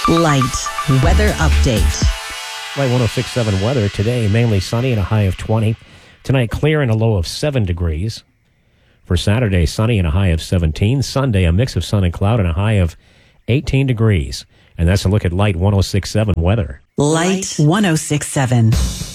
Light weather update. Light 106.7 weather today, mainly sunny and a high of 20. Tonight, clear and a low of 7 degrees. For Saturday, sunny and a high of 17. Sunday, a mix of sun and cloud and a high of 18 degrees. And that's a look at Light 106.7 weather. Light 106.7.